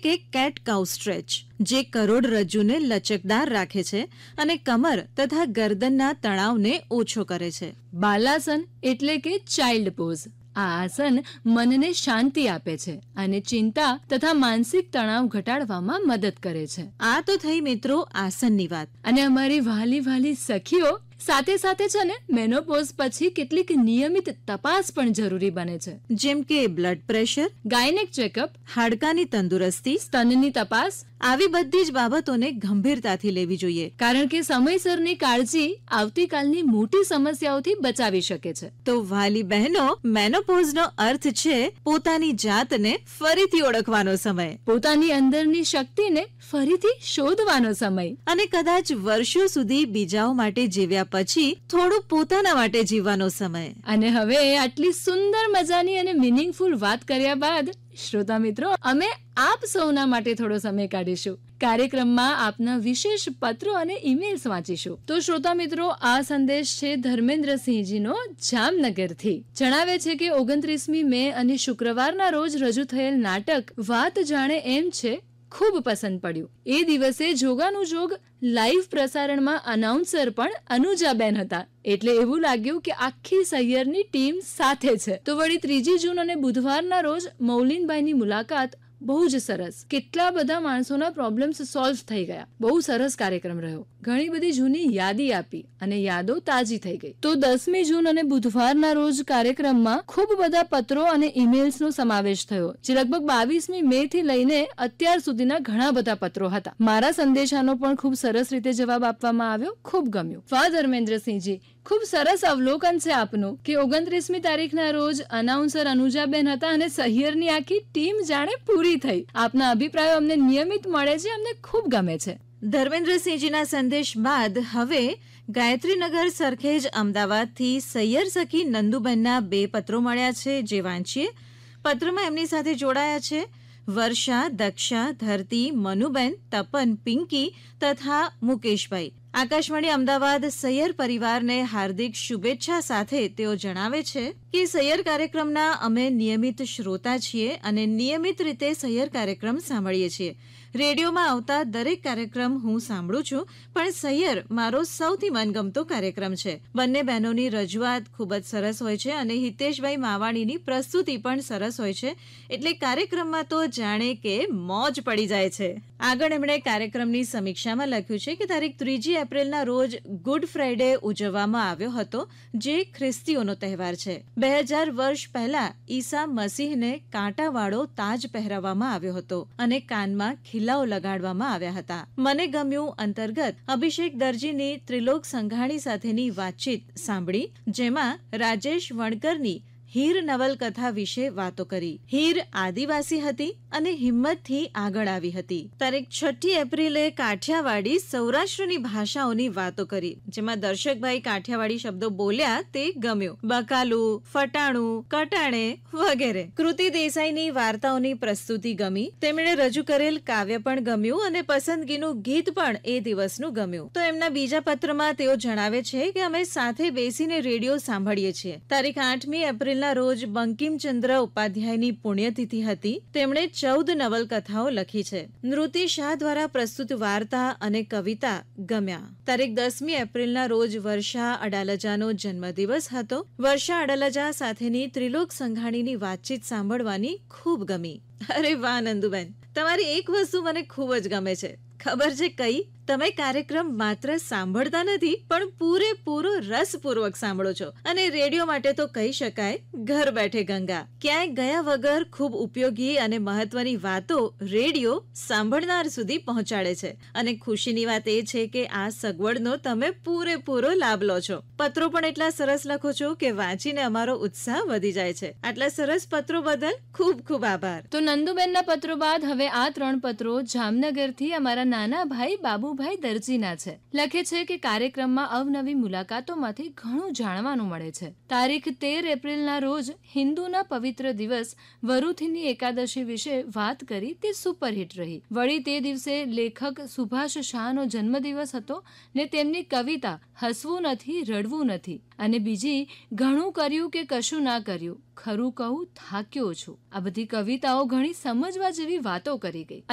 કે કેટ કાઉ સ્ટ્રેચ, જે કરોડરજ્જુને લચકદાર રાખે છે અને કમર તથા ગરદનના તણાવને ઓછો કરે છે. બાલાસન એટલે કે ચાઇલ્ડ પોઝ. આ આસન મનને શાંતિ આપે છે અને ચિંતા તથા માનસિક તણાવ ઘટાડવામાં મદદ કરે છે. આ તો થઈ મિત્રો આસનની વાત. અને અમારી વાલી વાલી સખીઓ, સાથે સાથે છે ને મેનોપોઝ પછી કેટલીક નિયમિત તપાસ પણ જરૂરી બને છે, જેમ કે બ્લડ પ્રેશર, ગાયનેક ચેકઅપ, હાડકાની તંદુરસ્તી, સ્તનની તપાસ. આવી બધી જ બાબતોને ગંભીરતાથી લેવી જોઈએ, કારણ કે સમયસરની કાળજી આવતીકાલની મોટી સમસ્યાઓથી બચાવી શકે છે. તો વાલી બહેનો, મેનોપોઝનો અર્થ છે પોતાની જાતને ફરીથી ઓળખવાનો સમય, પોતાની અંદરની શક્તિને ફરીથી શોધવાનો સમય, અને કદાચ વર્ષો સુધી બીજાઓ માટે જીવ્યા પછી થોડું પોતાના માટે જીવવાનો સમય. અને હવે આટલી સુંદર મજાની અને મીનિંગફુલ વાત કર્યા બાદ શ્રોતા મિત્રો, અમે આપ સૌના માટે થોડો સમય કાઢીશું. કાર્યક્રમમાં આપના વિશેષ પત્રો અને ઈમેલ્સ વાંચીશું. તો શ્રોતા મિત્રો, આ સંદેશ છે ધર્મેન્દ્રસિંહજીનો જામનગરથી. જણાવે છે કે 29મી મે અને શુક્રવારના રોજ રજૂ થયેલ નાટક વાત જાણે એમ છે ખૂબ પસંદ પડ્યું. એ દિવસે જોગાનું જોગ લાઈવ પ્રસારણમાં અનાઉન્સર પણ અનુજાબેન હતા, એટલે એવું લાગ્યું કે આખી સહિયરની ટીમ સાથે છે. તો વળી 3 જૂન અને બુધવારના રોજ મૌલીનબાઈની મુલાકાત બહુ જ સરસ. કેટલા બધા માણસોના પ્રોબ્લેમ્સ સોલ્વ થઈ ગયા. બહુ સરસ કાર્યક્રમ રહ્યો. ઘણી બધી જૂની યાદી આપી અને યાદો તાજી થઈ ગઈ. તો 10મી જૂન અને બુધવારના રોજ કાર્યક્રમમાં ખૂબ બધા પત્રો અને ઈમેલ્સનો સમાવેશ થયો, જે લગભગ 22મી મે થી લઈને અત્યાર સુધીના ઘણા બધા પત્રો હતા. મારા સંદેશાનો પણ ખૂબ સરસ રીતે જવાબ આપવામાં આવ્યો. ખૂબ ગમ્યું. વાહ ધર્મેન્દ્રસિંહજી, ખૂબ સરસ અવલોકન છે આપનું કે 29મી તારીખના રોજ અનાઉન્સર અનુજાબેન હતા અને સહિયરની આખી ટીમ જાણે પૂરી થઈ. આપના અભિપ્રાયો અમને નિયમિત મળે છે, અમને ખૂબ ગમે છે. ધર્મેન્દ્રસિંહજીના સંદેશ બાદ હવે ગાયત્રીનગર સરખેજ અમદાવાદથી સૈયર સખી નંદુબેનના 2 પત્રો મળ્યા છે, જે વાંચીએ. પત્રમાં એમની સાથે જોડાયા છે વર્ષા, દક્ષા, ધરતી, મનુબેન, તપન, પિંકી તથા મુકેશભાઈ. આકાશવાણી અમદાવાદ સૈયર પરિવારને હાર્દિક શુભેચ્છા સાથે તેઓ જણાવે છે કે સૈયર કાર્યક્રમના અમે નિયમિત શ્રોતા છીએ અને નિયમિત રીતે સૈયર કાર્યક્રમ સાંભળીએ છીએ. રેડિયોમાં આવતા દરેક કાર્યક્રમ હું સાંભળું છું, પણ સૈયર મારો સૌથી મનગમતો કાર્યક્રમ છે. બંને બહેનોની રજૂઆત ખૂબ જ સરસ હોય છે અને હિતેશભાઈ માવાણીની પ્રસ્તુતિ પણ સરસ હોય છે, એટલે કાર્યક્રમમાં તો જાણે કે મોજ પડી જાય છે. આગળ એમણે કાર્યક્રમની સમીક્ષામાં લખ્યું છે કે તારીખ 3 એપ્રિલના રોજ ગુડ ફ્રાઇડે ઉજવવામાં આવ્યો હતો, જે ખ્રિસ્તીઓનો તહેવાર છે. 2000 વર્ષ પહેલા ઈસા મસીહને કાંટાવાળો તાજ પહેરાવવામાં આવ્યો હતો અને કાનમાં ખીલાઓ લગાડવામાં આવ્યા હતા. મને ગમ્યું અંતર્ગત અભિષેક દરજીની ત્રિલોક સંઘાણી સાથેની વાતચીત સાંભળી, જેમાં રાજેશ વણકરની હીર નવલકથા વિશે વાતો કરી. હીર આદિવાસી હતી અને હિંમતથી આગળ આવી હતી. તારીખ 6 એપ્રિલે કાઠિયાવાડી સૌરાષ્ટ્રની ભાષાઓની વાતો કરી, જેમાં દર્શકભાઈ કાઠિયાવાડી શબ્દો બોલ્યા તે ગમ્યું. બકાલું, ફટાણું, કટાણે વગેરે. કૃતિ દેસાઈની વાર્તાઓની પ્રસ્તુતિ ગમી. તેમણે રજૂ કરેલ કાવ્ય પણ ગમ્યું અને પસંદગીનું ગીત પણ એ દિવસનું ગમ્યું. તો એમના બીજા પત્રમાં તેઓ જણાવે છે કે અમે સાથે બેસીને રેડિયો સાંભળીએ છીએ. તારીખ 8મી એપ્રિલ રોજ બંકિમચંદ્ર ઉપાધ્યાયની પુણ્યતિથિ હતી. તેમણે 14 નવલકથાઓ લખી છે. નૃતિ શાહ દ્વારા પ્રસ્તુત વાર્તા અને કવિતા ગમ્યા. તારીખ 10મી એપ્રિલના રોજ વર્ષા અડાલજાનો જન્મદિવસ હતો. વર્ષા અડાલજા સાથેની ત્રિલોક સંઘાણીની વાતચીત સાંભળવાની ખૂબ ગમી. અરે વાહ નંદુબેન, તમારી એક વસ્તુ મને ખૂબ જ ગમે છે. ખબર છે કઈ? તમે કાર્યક્રમ માત્ર સાંભળતા નથી, પણ પૂરેપૂરો રસપૂર્વક સાંભળો છો. અને રેડિયો માટે તો કહી શકાય ઘર બેઠે ગંગા. ક્યાંય ગયા વગર ખૂબ ઉપયોગી અને મહત્વની વાતો રેડિયો સાંભળનાર સુધી પહોંચાડે છે. અને ખુશીની વાત એ છે કે આ સગવડનો તમે પૂરેપૂરો લાભ લો છો. પત્રો પણ એટલા સરસ લખો છો કે વાંચીને અમારો ઉત્સાહ વધી જાય છે. આટલા સરસ પત્રો બદલ ખૂબ ખૂબ આભાર. તો નંદુબેનના પત્રો બાદ હવે આ 3 પત્રો જામનગરથી અમારા નાના ભાઈ બાબુભાઈ દરજીના છે. લખે છે કે કાર્યક્રમમાં અવનવી મુલાકાતોમાંથી ઘણું જાણવાનું મળે છે. તારીખ 13 એપ્રિલના રોજ હિન્દુના પવિત્ર દિવસ વરુથીની એકાદશી વિશે વાત કરી, તે સુપરહિટ રહી. વળી તે દિવસે લેખક સુભાષ શાહનો જન્મદિવસ હતો ને તેમની કવિતા હસવું નથી, રડવું નથી અને બીજી ઘણું કર્યું કે કશું ના કર્યું, ખરું કહું થાક્યો છું. આ બધી કવિતાઓ ઘણી સમજવા જેવી વાતો કરી ગઈ.